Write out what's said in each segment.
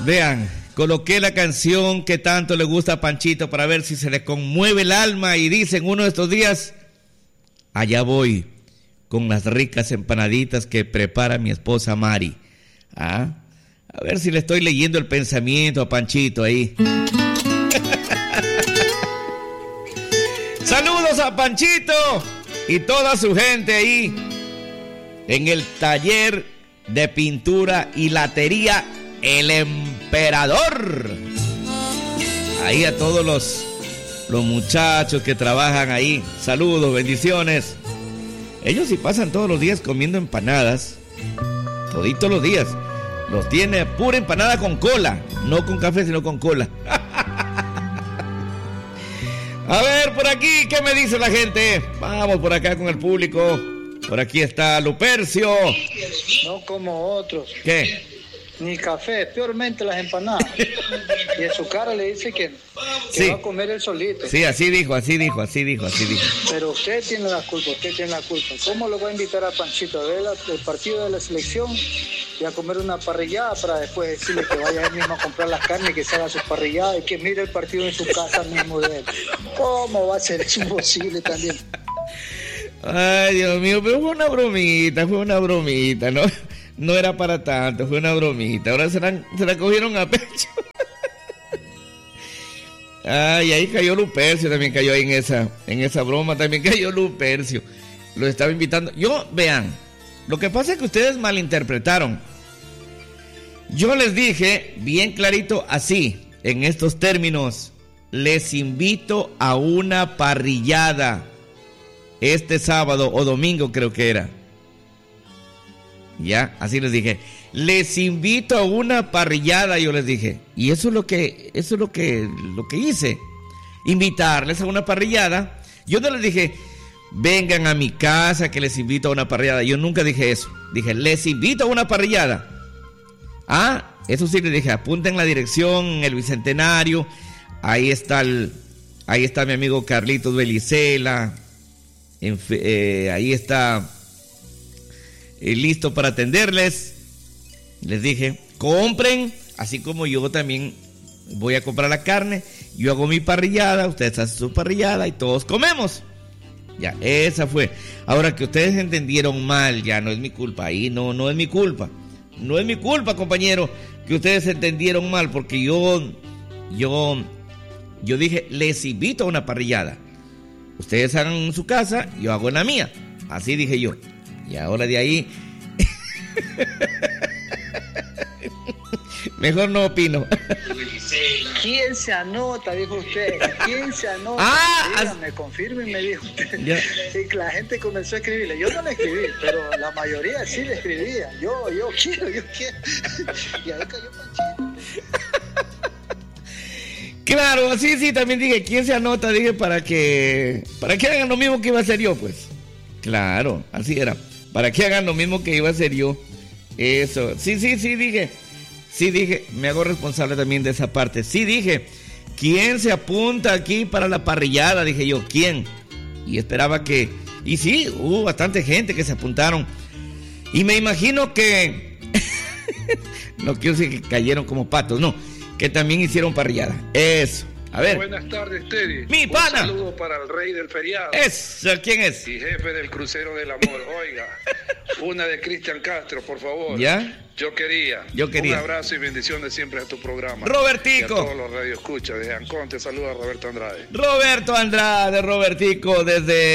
Vean, coloqué la canción que tanto le gusta a Panchito para ver si se le conmueve el alma y dice en uno de estos días, allá voy con las ricas empanaditas que prepara mi esposa Mari. A ver si le estoy leyendo el pensamiento a Panchito ahí. Saludos a Panchito y toda su gente ahí en el taller de pintura y latería El Emperador. Ahí a todos los muchachos que trabajan ahí. Saludos, bendiciones. Ellos sí pasan todos los días comiendo empanadas. Toditos los días. Los tiene pura empanada con cola. No con café, sino con cola. A ver, por aquí, ¿qué me dice la gente? Vamos por acá con el público. Por aquí está Lupercio. No como otros. ¿Qué? Ni café, peormente las empanadas. Y en su cara le dice que sí. Va a comer él solito. Sí, así dijo. Pero usted tiene la culpa, ¿Cómo lo va a invitar a Panchito a ver el partido de la selección y a comer una parrillada para después decirle que vaya él mismo a comprar las carnes, que se haga sus parrilladas y que mire el partido en su casa mismo de él? ¿Cómo va a ser? Es imposible también. Ay, Dios mío, pero fue una bromita, ¿no? No era para tanto, fue una bromita. Ahora se la cogieron a pecho. Ay, ahí cayó Lupercio, también cayó ahí en esa broma, también cayó Lupercio. Lo estaba invitando. Vean, lo que pasa es que ustedes malinterpretaron. Yo les dije bien clarito así, en estos términos. Les invito a una parrillada este sábado o domingo, creo que era. Ya, así les dije. Les invito a una parrillada, yo les dije. Y eso es lo que hice. Invitarles a una parrillada. Yo no les dije, vengan a mi casa que les invito a una parrillada. Yo nunca dije eso. Dije, les invito a una parrillada. Eso sí les dije, apunten la dirección, el Bicentenario. Ahí está mi amigo Carlitos Belicela. Ahí está listo para atenderles. Les dije, compren, así como yo también voy a comprar la carne. Yo hago mi parrillada, ustedes hacen su parrillada y todos comemos. Ya, esa fue. Ahora que ustedes entendieron mal, ya no es mi culpa. Ahí no es mi culpa. No es mi culpa, compañero, que ustedes entendieron mal, porque yo dije, les invito a una parrillada. Ustedes hagan en su casa, yo hago en la mía. Así dije yo. Y ahora de ahí mejor no opino. ¿Quién se anota? Dijo usted. ¿Quién se anota? Dígame, confirme, me dijo usted. Ya. Y la gente comenzó a escribirle. Yo no le escribí, pero la mayoría sí le escribía. Yo quiero. Y ahí cayó Panchito. Claro, sí, también dije, ¿quién se anota? Dije, para que hagan lo mismo que iba a hacer yo, pues. Claro, así era. Para que hagan lo mismo que iba a hacer yo. Eso, sí, dije. Sí, dije, me hago responsable también de esa parte. Sí, dije, ¿quién se apunta aquí para la parrillada? Dije yo, ¿quién? Y esperaba que... Y sí, hubo bastante gente que se apuntaron. Y me imagino que... no quiero decir que cayeron como patos, no. Que también hicieron parrillada. Eso. A ver. Buenas tardes, Teddy. Mi pana. Un saludo para el rey del feriado. Eso, ¿quién es? Y jefe del crucero del amor. Oiga, una de Cristian Castro, por favor. ¿Ya? Yo quería. Un abrazo y bendiciones siempre a tu programa. Robertico. Y a todos los radioescuchas. Desde Ancón te saluda Roberto Andrade. Robertico,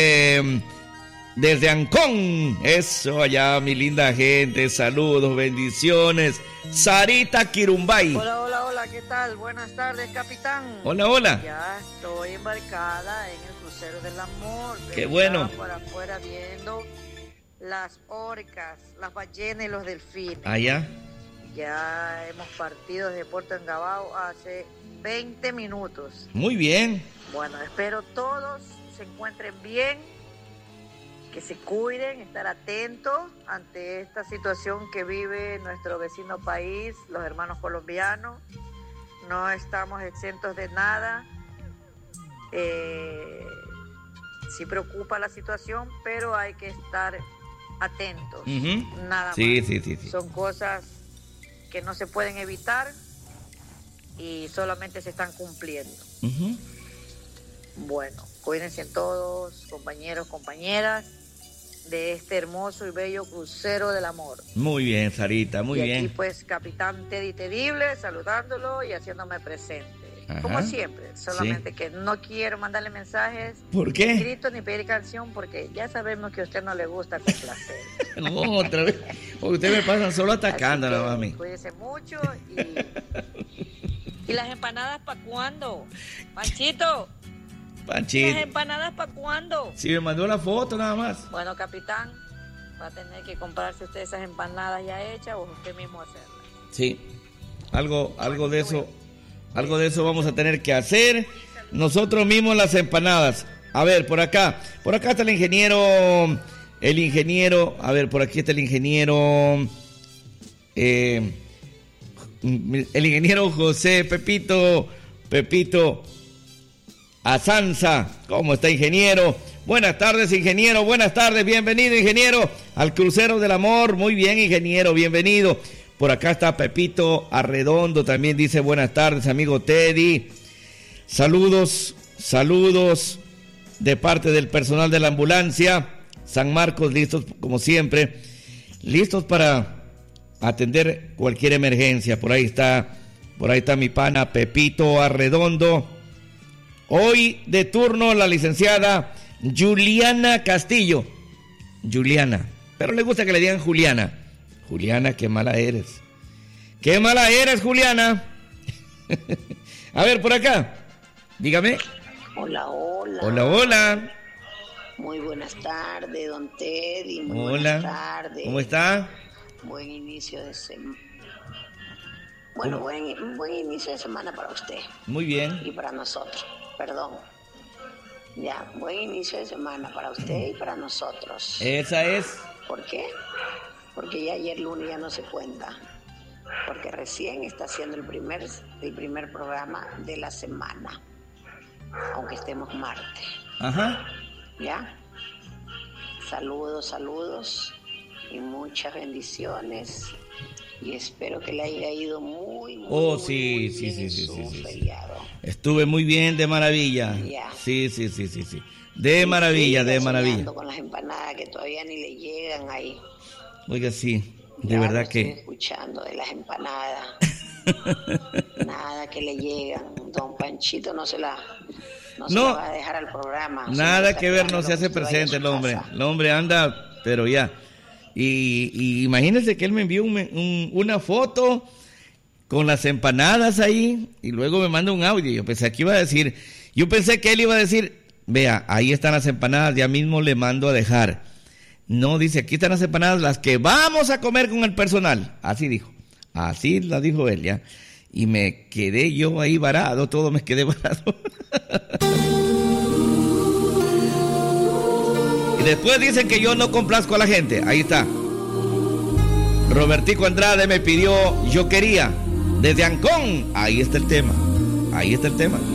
desde Ancón. Eso, allá, mi linda gente. Saludos, bendiciones. Sarita Quirumbay. Hola, ¿qué tal? Buenas tardes, capitán. Hola. Ya estoy embarcada en el crucero del amor. Qué bueno. Por afuera viendo las orcas, las ballenas y los delfines. Allá. Ya hemos partido desde Puerto Engabao hace 20 minutos. Muy bien. Bueno, espero todos se encuentren bien, que se cuiden, estar atentos ante esta situación que vive nuestro vecino país, los hermanos colombianos. No estamos exentos de nada. Sí preocupa la situación, pero hay que estar atentos. Uh-huh. Nada más. Sí. Son cosas que no se pueden evitar y solamente se están cumpliendo. Uh-huh. Bueno, cuídense todos, compañeros, compañeras, de este hermoso y bello crucero del amor. Muy bien, Sarita, muy bien. Y aquí pues Capitán Teddy Tedible saludándolo y haciéndome presente. Ajá. Como siempre, solamente que no quiero mandarle mensajes. ¿Por qué? Ni escritos ni pedir canción porque ya sabemos que a usted no le gusta complacer. No, otra vez. Ustedes me pasan solo atacándola, mami. Cuídense mucho y las empanadas ¿para cuándo? Panchito. Panchito. ¿Las empanadas para cuándo? Si me mandó la foto nada más. Bueno, capitán, va a tener que comprarse usted esas empanadas ya hechas o usted mismo hacerlas. Sí, algo de eso vamos a tener que hacer nosotros mismos, las empanadas. A ver, por acá está el ingeniero, a ver, por aquí está el ingeniero José Pepito Azanza. ¿Cómo está, ingeniero? Buenas tardes, ingeniero, buenas tardes, bienvenido, ingeniero, al crucero del amor. Muy bien, ingeniero, bienvenido. Por acá está Pepito Arredondo, también dice buenas tardes, amigo Teddy. Saludos de parte del personal de la ambulancia San Marcos, listos como siempre, listos para atender cualquier emergencia. Por ahí está mi pana Pepito Arredondo. Hoy de turno la licenciada Juliana Castillo. Juliana, pero le gusta que le digan Juliana. Juliana, qué mala eres. Qué mala eres, Juliana. A ver, por acá. Dígame. Hola. Hola. Muy buenas tardes, don Teddy. Muy hola. Buenas tardes. ¿Cómo está? Buen inicio de semana. Bueno, buen inicio de semana para usted. Muy bien. Y para nosotros. Perdón. Ya, buen inicio de semana para usted y para nosotros. Esa es. ¿Por qué? Porque ya ayer lunes ya no se cuenta. Porque recién está haciendo el primer programa de la semana. Aunque estemos martes. Ajá. ¿Ya? Saludos y muchas bendiciones. Y espero que le haya ido muy bien su feriado. Estuve muy bien, de maravilla. Ya. Sí. De maravilla. Con las empanadas que todavía ni le llegan ahí. Oiga, sí, de ya verdad estoy que... escuchando de las empanadas. Nada que le llegan. Don Panchito no se la va a dejar al programa. Nada que ver, no se hace presente el hombre. El hombre anda, pero ya. Y imagínense que él me envió una foto con las empanadas ahí y luego me manda un audio. Yo pensé que él iba a decir, vea, ahí están las empanadas, ya mismo le mando a dejar. No, dice, aquí están las empanadas, las que vamos a comer con el personal. Así dijo, así la dijo él ya. Y me quedé yo ahí varado, todo me quedé varado. Y después dicen que yo no complazco a la gente. Ahí está. Robertico Andrade me pidió Yo Quería, desde Ancón. Ahí está el tema.